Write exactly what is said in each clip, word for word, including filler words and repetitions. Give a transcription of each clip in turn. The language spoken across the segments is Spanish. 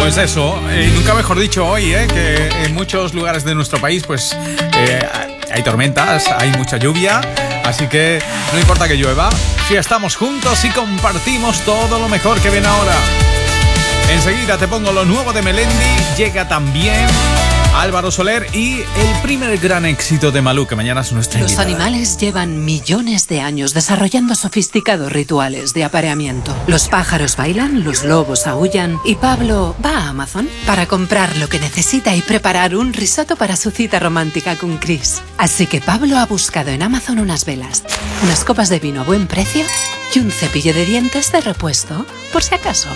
Pues eso, eh, nunca mejor dicho hoy, eh, que en muchos lugares de nuestro país pues eh, hay tormentas, hay mucha lluvia, así que no importa que llueva, si estamos juntos y compartimos todo lo mejor que viene ahora. Enseguida te pongo lo nuevo de Melendi, llega también Álvaro Soler y el primer gran éxito de Malú, que mañana es nuestra Los invitada. animales llevan millones de años desarrollando sofisticados rituales de apareamiento. Los pájaros bailan, los lobos aúllan y Pablo va a Amazon para comprar lo que necesita y preparar un risotto para su cita romántica con Chris. Así que Pablo ha buscado en Amazon unas velas, unas copas de vino a buen precio y un cepillo de dientes de repuesto, por si acaso.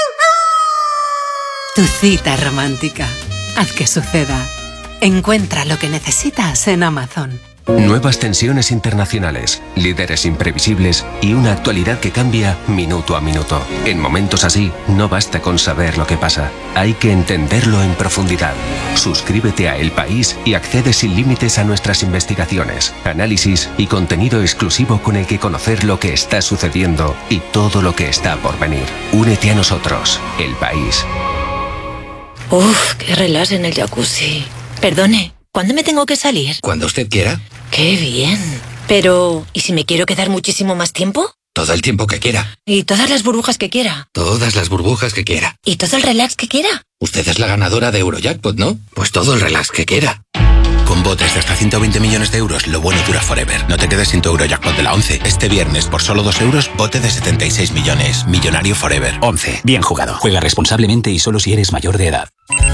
Tu cita romántica. Haz que suceda. Encuentra lo que necesitas en Amazon. Nuevas tensiones internacionales, líderes imprevisibles y una actualidad que cambia minuto a minuto. En momentos así, no basta con saber lo que pasa. Hay que entenderlo en profundidad. Suscríbete a El País y accede sin límites a nuestras investigaciones, análisis y contenido exclusivo con el que conocer lo que está sucediendo y todo lo que está por venir. Únete a nosotros, El País. Uf, qué relax en el jacuzzi. Perdone, ¿cuándo me tengo que salir? Cuando usted quiera. ¡Qué bien! Pero, ¿y si me quiero quedar muchísimo más tiempo? Todo el tiempo que quiera. ¿Y todas las burbujas que quiera? Todas las burbujas que quiera. ¿Y todo el relax que quiera? Usted es la ganadora de Eurojackpot, ¿no? Pues todo el relax que quiera. Con botes de hasta ciento veinte millones de euros, lo bueno dura forever. No te quedes sin tu Eurojackpot de la once. Este viernes, por solo dos euros, bote de setenta y seis millones. Millonario forever. once. Bien jugado. Juega responsablemente y solo si eres mayor de edad.